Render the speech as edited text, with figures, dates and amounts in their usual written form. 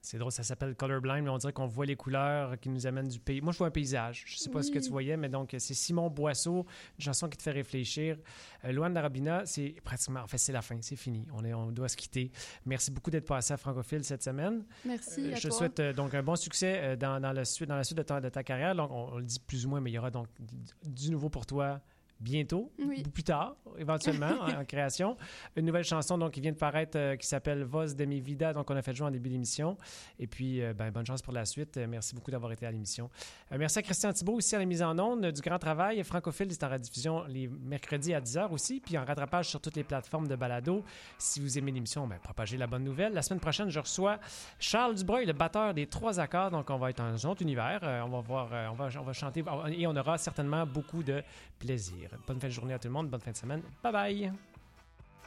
C'est drôle, ça s'appelle Colorblind, mais on dirait qu'on voit les couleurs qui nous amènent du pays. Moi, je vois un paysage. Je ne sais pas ce que tu voyais, mais donc, c'est Simon Boisseau, une chanson qui te fait réfléchir. Luan Arabina, c'est pratiquement... En fait, c'est la fin, c'est fini. On doit se quitter. Merci beaucoup d'être passé à Francophile cette semaine. Merci à Je te toi. souhaite donc un bon succès dans la suite de ta carrière. Donc, on le dit plus ou moins, mais il y aura donc du nouveau pour toi bientôt, ou plus tard, éventuellement, en création. Une nouvelle chanson donc, qui vient de paraître qui s'appelle Voz de mi vida, donc on a fait jouer en début d'émission. Et puis, bonne chance pour la suite. Merci beaucoup d'avoir été à l'émission. Merci à Christian Thibault aussi à la mise en onde du grand travail. Francophile, c'est en rediffusion les mercredis à 10h aussi, puis en rattrapage sur toutes les plateformes de balado. Si vous aimez l'émission, propagez la bonne nouvelle. La semaine prochaine, je reçois Charles Dubreuil, le batteur des 3 accords, donc on va être dans un autre univers. On va voir, on va chanter et on aura certainement beaucoup de plaisir. Bonne fin de journée à tout le monde, bonne fin de semaine. Bye bye!